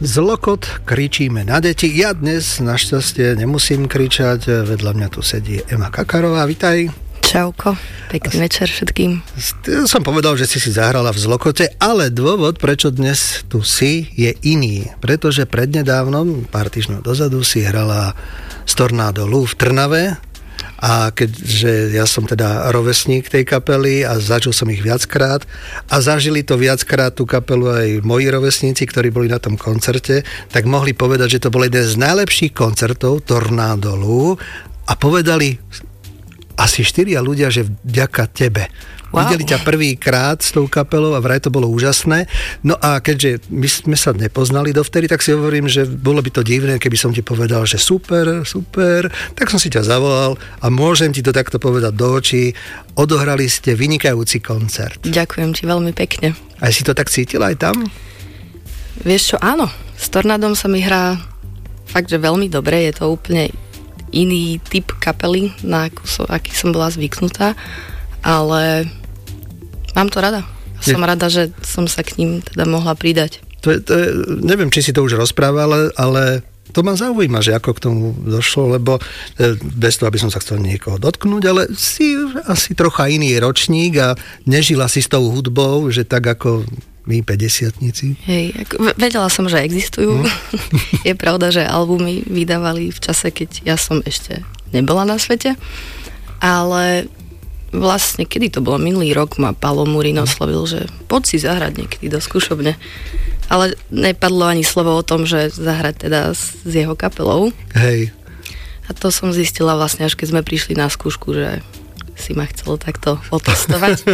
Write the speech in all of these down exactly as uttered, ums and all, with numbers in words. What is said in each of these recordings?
Zlokot, kričíme na deti. Ja dnes našťastie nemusím kričať, vedľa mňa tu sedí Ema Kakarová, vitaj. Čauko, pekný večer všetkým. Ja som povedal, že si si zahrala v Zlokote, ale dôvod, prečo dnes tu si, je iný. Pretože prednedávnom, pár týždňov dozadu, si hrala z Tornádolu v Trnave. A keďže ja som teda rovesník tej kapely a zažil som ich viackrát a zažili to viackrát tú kapelu aj moji rovesníci, ktorí boli na tom koncerte, tak mohli povedať, že to bol jeden z najlepších koncertov Tornádolu a povedali asi štyria ľudia, že vďaka tebe. Wow. Videli ťa prvýkrát s tou kapelou a vraj to bolo úžasné. No a keďže my sme sa nepoznali dovtedy, tak si hovorím, že bolo by to divné, keby som ti povedal, že super, super. Tak som si ťa zavolal a môžem ti to takto povedať do očí. Odohrali ste vynikajúci koncert. Ďakujem ti veľmi pekne. A si to tak cítila aj tam? Vieš čo, áno. S Tornádom sa mi hrá fakt, že veľmi dobre. Je to úplne iný typ kapely, na akú som, aký som bola zvyknutá. Ale mám to rada. Som je... rada, že som sa k ním teda mohla pridať. To je, to je, neviem, či si to už rozprávala, ale to ma zaujíma, že ako k tomu došlo, lebo bez toho, aby som sa chcel niekoho dotknúť, ale si asi trocha iný ročník a nežila si s tou hudbou, že tak ako my päťdesiatnici. Hej, ako, vedela som, že existujú. No. Je pravda, že albumy vydávali v čase, keď ja som ešte nebola na svete, ale vlastne, kedy to bolo? Minulý rok ma Paolo Murín oslovil, že poď si zahrať niekedy do skúšobne. Ale nepadlo ani slovo o tom, že zahrať teda s, s jeho kapelou. Hej. A to som zistila vlastne, až keď sme prišli na skúšku, že si ma chcelo takto otestovať.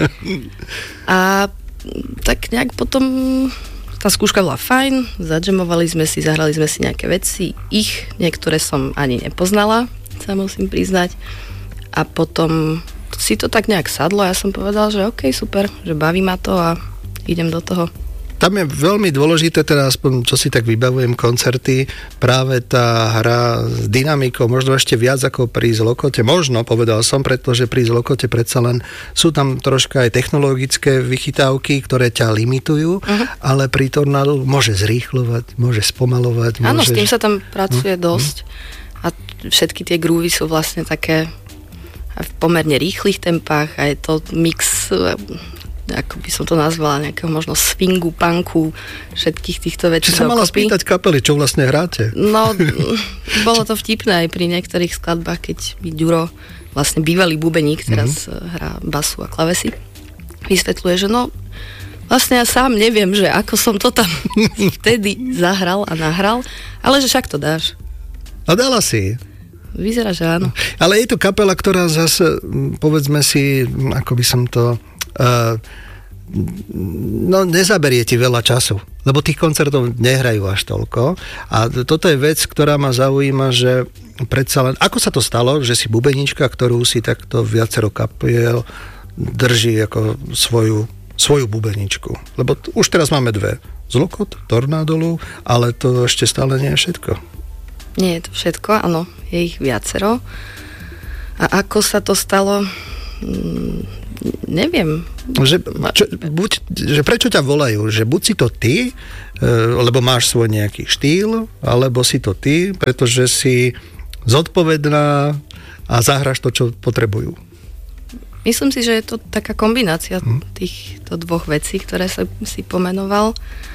A tak nejak potom tá skúška bola fajn, zadžemovali sme si, zahrali sme si nejaké veci. Ich, niektoré som ani nepoznala, sa musím priznať. A potom si to tak nejak sadlo a ja som povedal, že OK, super, že baví ma to a idem do toho. Tam je veľmi dôležité, teda aspoň čo si tak vybavujem koncerty, práve tá hra s dynamikou, možno ešte viac ako pri Zlokote. Možno, povedal som, pretože pri Zlokote predsa len sú tam troška aj technologické vychytávky, ktoré ťa limitujú, uh-huh. ale pri Tornádu môže zrýchlovať, môže spomalovať. Áno, môže... s tým sa tam pracuje uh-huh. dosť a všetky tie groovy sú vlastne také v pomerne rýchlych tempách a je to mix, ako by som to nazvala, nejakého možno swingu, punku, všetkých týchto vecí. Či sa mala spýtať kapely, čo vlastne hráte? No, bolo to vtipné aj pri niektorých skladbách, keď mi Ďuro, vlastne bývalý bubeník, teraz mm-hmm. hrá basu a klavesy, vysvetľuje, že no, vlastne ja sám neviem, že ako som to tam vtedy zahral a nahral, ale že však to dáš. A dala si. Vyzerá, že áno. Ale je to kapela, ktorá zase, povedzme si, ako by som to... Uh, no, nezaberie ti veľa času, lebo tých koncertov nehrajú až toľko. A toto je vec, ktorá ma zaujíma, že predsa len... Ako sa to stalo, že si bubenička, ktorú si takto viacero kapiel drží ako svoju, svoju bubeničku? Lebo t- už teraz máme dve. Zlokot, Tornádolu, ale to ešte stále nie je všetko. Nie je to všetko, áno, je ich viacero. A ako sa to stalo, mm, neviem. Že, čo, buď, že prečo ťa volajú? Že buď si to ty, lebo máš svoj nejaký štýl, alebo si to ty, pretože si zodpovedná a zahráš to, čo potrebujú. Myslím si, že je to taká kombinácia hmm. týchto dvoch vecí, ktoré sa si pomenoval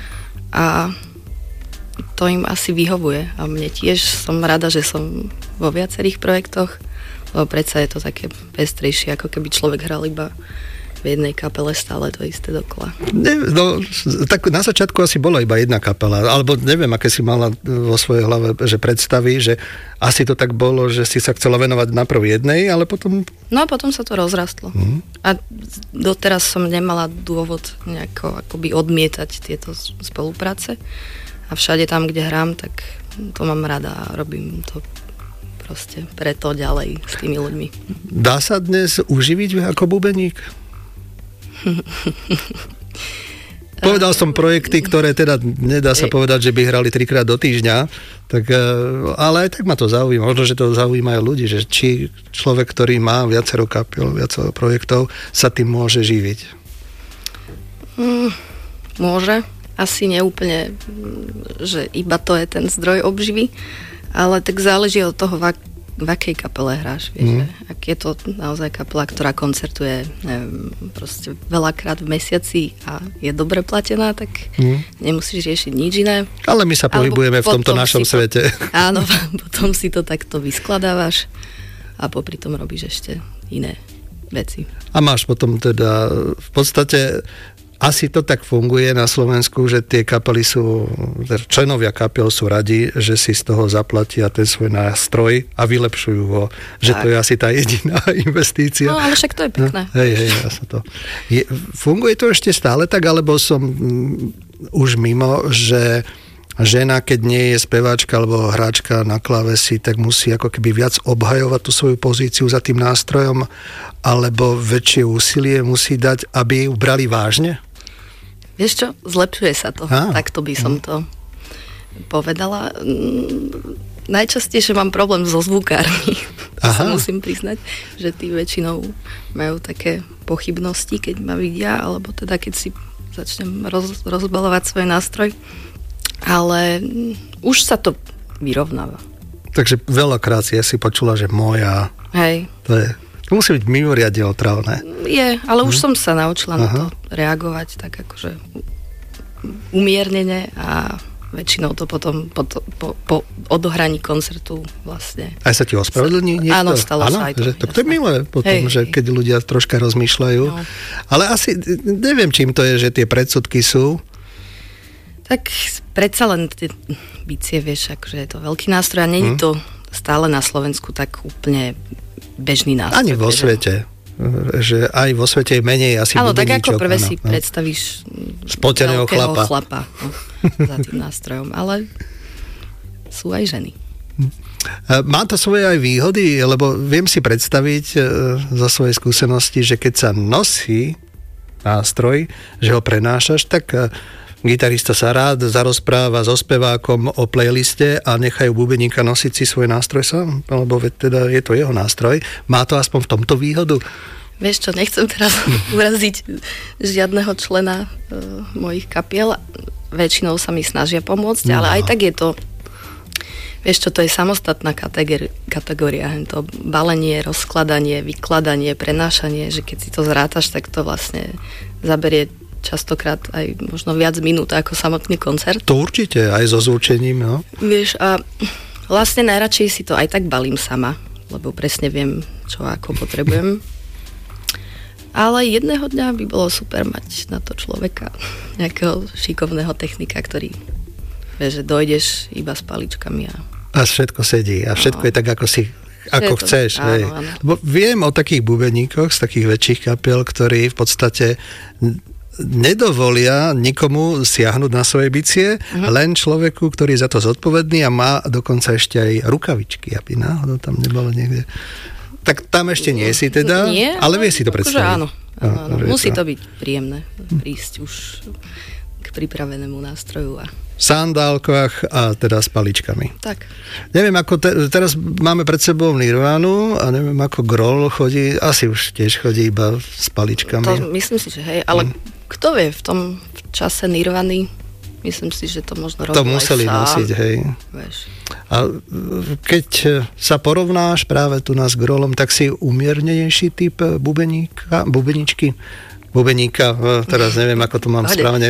a to im asi vyhovuje a mne tiež som rada, že som vo viacerých projektoch, lebo predsa je to také pestrejšie, ako keby človek hral iba v jednej kapele stále to isté dokola. Ne, no, tak na začiatku asi bola iba jedna kapela, alebo neviem, aké si mala vo svojej hlave, že predstaví, že asi to tak bolo, že si sa chcela venovať najprv jednej, ale potom... No a potom sa to rozrastlo. Mm. A doteraz som nemala dôvod nejako akoby odmietať tieto spolupráce. A všade tam, kde hrám, tak to mám rada a robím to proste preto ďalej s tými ľuďmi. Dá sa dnes uživiť ako bubeník? Povedal som projekty, ktoré teda nedá sa povedať, že by hrali trikrát do týždňa, tak, ale aj tak ma to zaujíma. Možno, že to zaujíma aj ľudí, že či človek, ktorý má viacero kapiel, viacero projektov, sa tým môže živiť. Mm, môže. asi neúplne, že iba to je ten zdroj obživy, ale tak záleží od toho, v, ak- v akej kapele hráš. Vieš, mm. Ak je to naozaj kapela, ktorá koncertuje neviem, proste veľakrát v mesiaci a je dobre platená, tak mm. nemusíš riešiť nič iné. Ale my sa pohybujeme v tomto našom to, svete. Áno, potom si to takto vyskladávaš a popri tom robíš ešte iné veci. A máš potom teda v podstate asi to tak funguje na Slovensku, že tie kapely sú, členovia kapiel sú radi, že si z toho zaplatia ten svoj nástroj a vylepšujú ho. Že tak. To je asi tá jediná investícia. No, ale však to je pekné. No, hej, hej, ja sa to... Je, funguje to ešte stále tak, alebo som m, už mimo, že žena, keď nie je speváčka alebo hráčka na klávesi, tak musí ako keby viac obhajovať tú svoju pozíciu za tým nástrojom, alebo väčšie úsilie musí dať, aby ju brali vážne? Vieš čo, zlepšuje sa to. Á, Takto by som mm. to povedala. Najčastejšie mám problém so zvukármi. Sa musím priznať, že tí väčšinou majú také pochybnosti, keď ma vidia, alebo teda keď si začnem roz, rozbalovať svoj nástroj. Ale už sa to vyrovnáva. Takže veľakrát si ja si počula, že moja... Hej. To je... To musí byť mimoriadne otravné. Je, ale už mm. som sa naučila Aha. na to reagovať tak akože umiernene a väčšinou to potom po, to, po, po odohraní koncertu vlastne. Aj sa ti ospravedlní niekto? Áno, stalo áno, sa aj to. Že, to je milé potom, hej, že keď ľudia troška rozmýšľajú. No. Ale asi neviem, čím to je, že tie predsudky sú. Tak predsa len tie bicie, vieš, akože je to veľký nástroj a není mm. to stále na Slovensku tak úplne bežný nástroj. Ani vo svete. Že aj vo svete je menej asi áno, tak ako bubeníčok, prvé áno, si no. predstavíš spoteného chlapa, chlapa no, za tým nástrojom, ale sú aj ženy. Má to svoje aj výhody, lebo viem si predstaviť zo svojej skúsenosti, že keď sa nosí nástroj, že ho prenášaš, tak gitarista sa rád zarozpráva so spevákom o playliste a nechajú bubeníka nosiť si svoj nástroj sám, lebo teda je to jeho nástroj. Má to aspoň v tomto výhodu? Vieš čo, nechcem teraz uraziť žiadneho člena uh, mojich kapiel. Väčšinou sa mi snažia pomôcť, no. ale aj tak je to, vieš čo, to je samostatná kategória, kategória. To balenie, rozkladanie, vykladanie, prenášanie, že keď si to zrátaš, tak to vlastne zaberie častokrát aj možno viac minút ako samotný koncert. To určite, aj so zvučením, no. Vieš, a vlastne najradšej si to aj tak balím sama, lebo presne viem, čo ako potrebujem. Ale jedného dňa by bolo super mať na to človeka, nejakého šikovného technika, ktorý vie, že dojdeš iba s paličkami a... A všetko sedí a všetko no. je tak, ako si ako to, chceš. Áno, áno. Bo viem o takých bubeníkoch z takých väčších kapiel, ktorí v podstate nedovolia nikomu siahnuť na svoje bicie, uh-huh. len človeku, ktorý je za to zodpovedný a má dokonca ešte aj rukavičky, aby náhodou tam nebolo niekde. Tak tam ešte nie si teda, nie, ale vie si to predstaviť. Áno, áno, áno. Musí to byť príjemné prísť už k pripravenému nástroju a v sandálkach a teda s paličkami. Tak. Neviem, ako te, teraz máme pred sebou Nirvánu a neviem, ako Grohl chodí, asi už tiež chodí iba s paličkami. To myslím si, že hej, ale hmm. kto vie, v tom čase Nirvany, myslím si, že to možno robil to museli sám. nosiť, hej. Vieš. A keď sa porovnáš práve tu nás s Grohlom, tak si umiernenejší typ bubeníka, bubeničky, bubeníka, teraz neviem, ako to mám Hode. správne.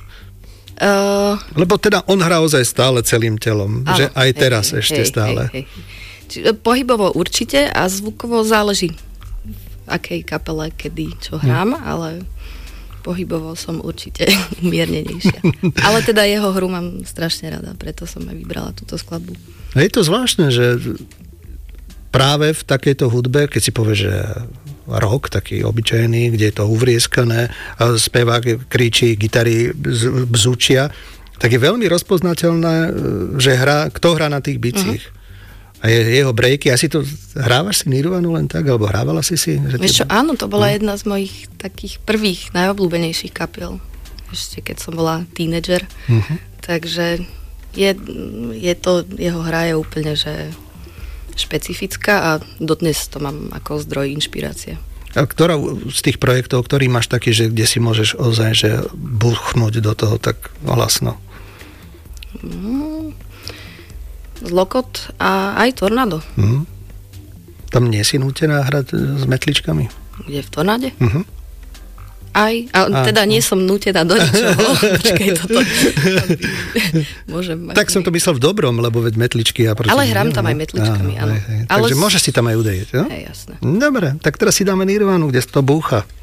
Uh, Lebo teda on hrá ozaj stále celým telom, áno, že aj teraz hej, ešte hej, stále. Hej, hej. Čiže pohybovo určite a zvukovo záleží v akej kapele, kedy, čo hrám, hm. ale pohybovo som určite umiernenejšia. Ale teda jeho hru mám strašne rada, preto som aj vybrala túto skladbu. A je to zvláštne, že práve v takejto hudbe, keď si povie, že rock, taký obyčajný, kde je to uvrieskané, a spevák kričí, gitary bzučia, tak je veľmi rozpoznateľné, že hrá, kto hrá na tých bicích. Uh-huh. A je, jeho breaky, asi to hrávaš si Nirvanu len tak, alebo hrávala si si? Vieš čo, áno, to bola no. jedna z mojich takých prvých, najobľúbenejších kapiel. Ešte keď som bola tínedžer. Uh-huh. Takže je, je to, jeho hra je úplne, že špecifická a dodnes to mám ako zdroj inšpirácie. A ktorá z tých projektov, ktorý máš taký, že kde si môžeš ozaj, že buchnúť do toho tak hlasno? Mm, Lokot a aj Tornado. Mm. Tam nie si nútená hrať s metličkami? Kde, v Tornáde? Uh-huh. Aj, a, a teda nie som nútená do ničoho. Počkaj, toto. Môžem mať. Tak som to myslel v dobrom, lebo veď metličky a proti. Ale hrám tam aj metličkami, áno. Aj, aj. Ale Takže môžeš si tam aj udejť, jo? Hej, jasné. Dobre, tak teraz si dáme Nirvanu, kde to búcha.